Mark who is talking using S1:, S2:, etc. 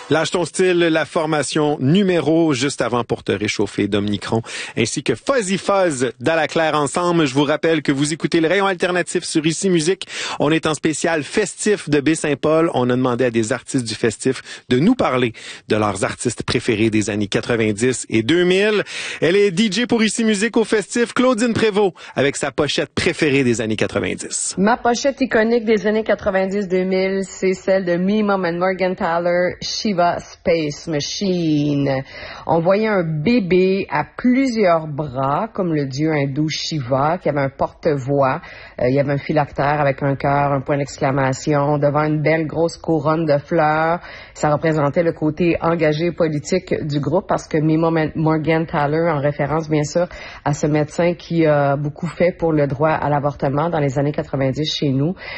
S1: Lâche ton style, la formation numéro juste avant pour te réchauffer d'Omnicron, ainsi que Fuzzy Fuzz d'Alaclaire ensemble. Je vous rappelle que vous écoutez le rayon alternatif sur Ici Musique. On est en spécial festif de Baie-Saint-Paul. On a demandé à des artistes du festif de nous parler de leurs artistes préférés des années 90 et 2000. Elle est DJ pour Ici Musique au festif, Claudine Prévost, avec sa pochette préférée des années 90.
S2: Ma pochette iconique des années 90-2000, c'est celle de Me, Mom and Morgenthaler, Shiva Space Machine. On voyait un bébé à plusieurs bras, comme le dieu hindou Shiva, qui avait un porte-voix. Il y avait un phylactère avec un cœur, un point d'exclamation, devant une belle grosse couronne de fleurs. Ça représentait le côté engagé politique du groupe, parce que Me, Mom and Morgenthaler, en référence bien sûr à ce médecin qui a beaucoup fait pour le droit à l'avortement dans les années 90 chez nous.